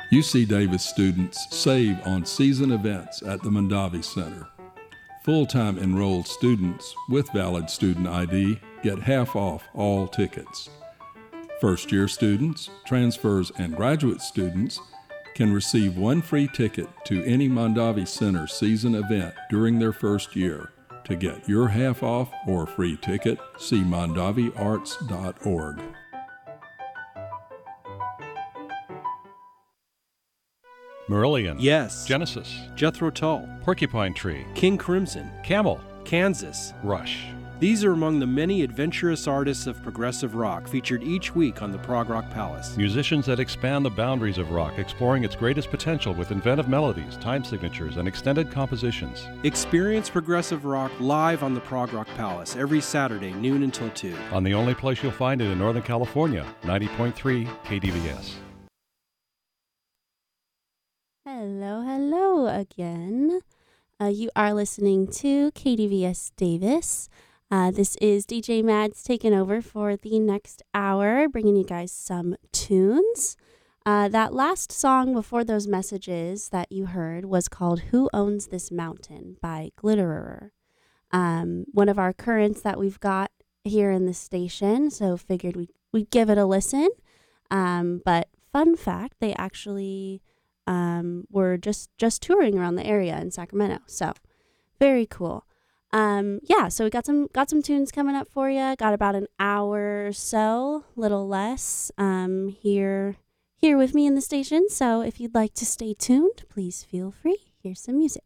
UC Davis students save on season events at the Mondavi Center. Full-time enrolled students with valid student ID get half off all tickets. First-year students, transfers, and graduate students can receive one free ticket to any Mondavi Center season event during their first year. To get your half off or free ticket, see mondaviarts.org. Marillion. Yes. Genesis. Jethro Tull. Porcupine Tree. King Crimson. Camel. Kansas. Rush. These are among the many adventurous artists of progressive rock featured each week on the Prog Rock Palace. Musicians that expand the boundaries of rock, exploring its greatest potential with inventive melodies, time signatures, and extended compositions. Experience progressive rock live on the Prog Rock Palace every Saturday, noon until 2. On the only place you'll find it in Northern California, 90.3 KDVS. Hello again. You are listening to KDVS Davis. This is DJ Mads taking over for the next hour, bringing you guys some tunes. That last song before those messages that you heard was called Who Owns This Mountain by Glitterer. One of our currents that we've got here in the station, so figured we'd give it a listen. But fun fact, they actually were just touring around the area in Sacramento. So very cool. So we got some tunes coming up for you. Got about an hour or so, little less, here with me in the station. So if you'd like to stay tuned, please feel free. Here's some music.